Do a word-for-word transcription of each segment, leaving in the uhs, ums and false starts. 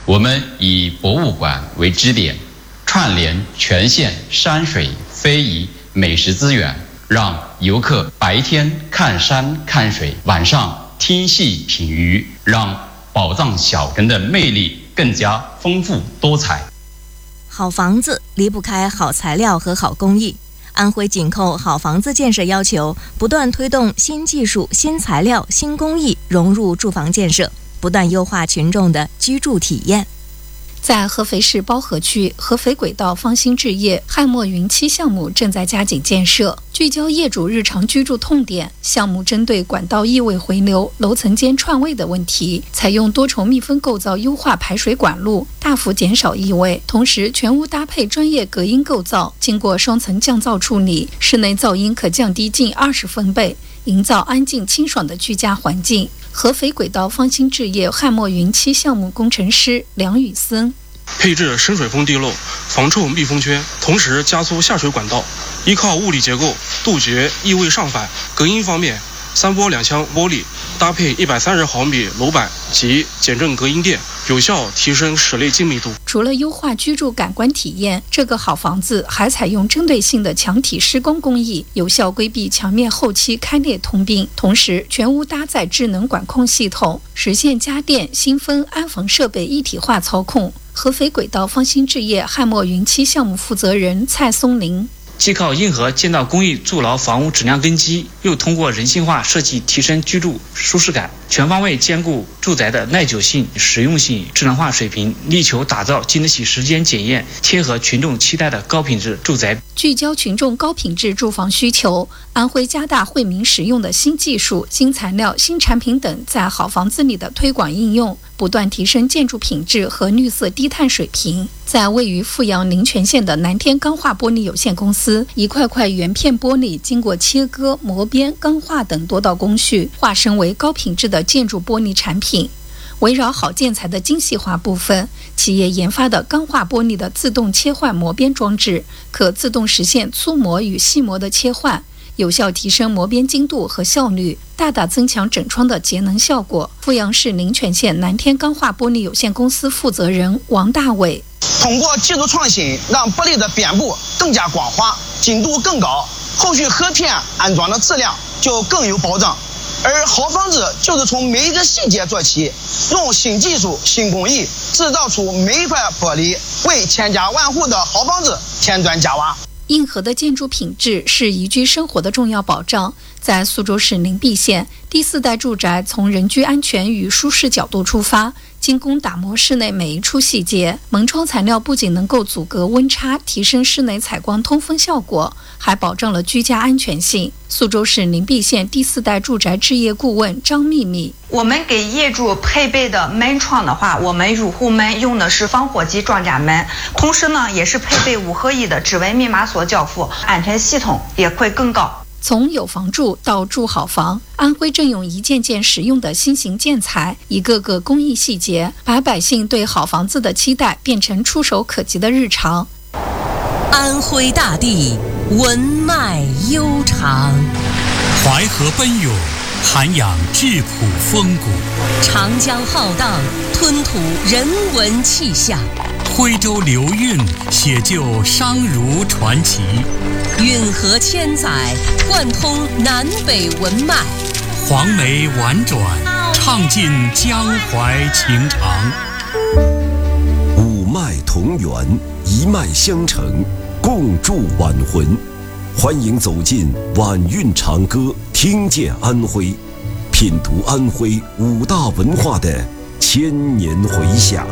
我们以博物馆为支点，串联全县山水非遗美食资源，让游客白天看山看水，晚上听戏品鱼，让宝藏小城的魅力更加丰富多彩。 好房子离不开好材料和好工艺。安徽紧扣好房子建设要求，不断推动新技术、新材料、新工艺融入住房建设，不断优化群众的居住体验。 在合肥市包河区合肥轨道方兴置业汉墨云栖项目正在加紧建设，聚焦业主日常居住痛点。项目针对管道异味回流、楼层间串位的问题，采用多重密封构造优化排水管路，大幅减少异味。同时，全屋搭配专业隔音构造，经过双层降噪处理，室内噪音可降低近二十分贝，营造安静清爽的居家环境。合肥轨道方兴置业汉墨云栖项目工程师梁宇森， 配置深水封地漏、防臭密封圈，同时加粗下水管道，依靠物理结构杜绝异味上返。隔音方面，三玻两腔玻璃搭配一百三十毫米楼板及减震隔音垫，有效提升室内静谧度。 除了优化居住感官体验，这个好房子还采用针对性的墙体施工工艺，有效规避墙面后期开裂通病。同时，全屋搭载智能管控系统，实现家电、新风、安防设备一体化操控。合肥轨道方兴置业汉墨云栖项目负责人蔡松林， 既靠硬核建造工艺筑牢房屋质量根基，又通过人性化设计提升居住舒适感，全方位兼顾住宅的耐久性、实用性、智能化水平，力求打造经得起时间检验、贴合群众期待的高品质住宅。 聚焦群众高品质住房需求，安徽加大惠民使用的新技术、新材料、新产品等在好房子里的推广应用，不断提升建筑品质和绿色低碳水平。在位于阜阳临泉县的南天钢化玻璃有限公司，一块块原片玻璃经过切割、磨边、钢化等多道工序，化身为高品质的建筑玻璃产品。围绕好建材的精细化部分，企业研发的钢化玻璃的自动切换磨边装置，可自动实现粗磨与细磨的切换，有效提升磨边精度和效率，大大增强整窗的节能效果。阜阳市临泉县南天钢化玻璃有限公司负责人王大伟， 通过技术创新，让玻璃的边部更加光滑，精度更高，后续合片安装的质量就更有保障。而好房子就是从每一个细节做起，用新技术、新工艺制造出每一块玻璃，为千家万户的好房子添砖加瓦。 硬核的建筑品质是宜居生活的重要保障。在苏州市灵璧县，第四代住宅从人居安全与舒适角度出发，精工打磨室内每一处细节。门窗材料不仅能够阻隔温差，提升室内采光通风效果，还保障了居家安全性。苏州市灵璧县第四代住宅置业顾问张秘密， 我们给业主配备的门窗的话，我们入户门用的是防火级装甲门，同时呢也是配备五合一的指纹密码锁交付，安全系统也会更高。 从有房住到住好房，安徽正用一件件实用的新型建材，一个个工艺细节，把百姓对好房子的期待变成触手可及的日常。 安徽大地文脉悠长， 淮河奔涌，涵养质朴风骨； 长江浩荡，吞吐人文气象； 徽州流韵，写就商儒传奇； 运河千载，贯通南北文脉； 黄梅婉转，唱尽江淮情长。 五脉同源，一脉相承，共筑晚魂。欢迎走进晚韵长歌，听见安徽，品读安徽五大文化的千年回响。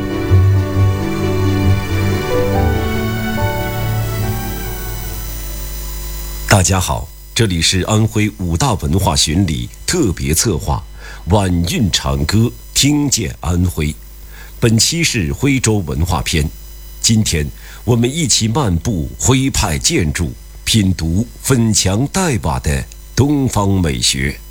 大家好，这里是安徽五大文化巡礼特别策划晚韵长歌，听见安徽。本期是徽州文化篇，今天我们一起漫步徽派建筑，品读粉墙黛瓦的东方美学。